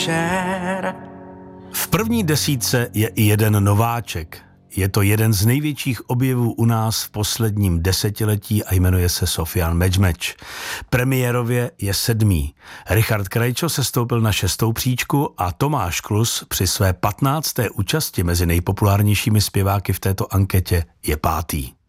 večer. V první desítce je i jeden nováček. Je to jeden z největších objevů u nás v posledním desetiletí a jmenuje se Sofian Medžmeč. Premiérově je 7. Richard Krejčo sestoupil na 6. příčku a Tomáš Klus při své 15. účasti mezi nejpopulárnějšími zpěváky v této anketě je 5.